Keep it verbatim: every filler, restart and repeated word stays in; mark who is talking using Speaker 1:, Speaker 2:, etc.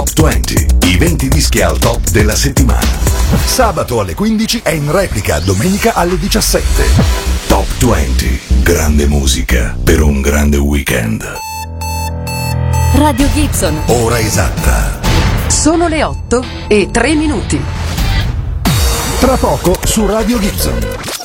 Speaker 1: Top venti, i venti dischi al top della settimana. Sabato alle quindici e in replica domenica alle diciassette. Top venti, grande musica per un grande weekend.
Speaker 2: Radio Gibson.
Speaker 1: Ora esatta.
Speaker 2: Sono le otto e tre minuti.
Speaker 1: Tra poco su Radio Gibson.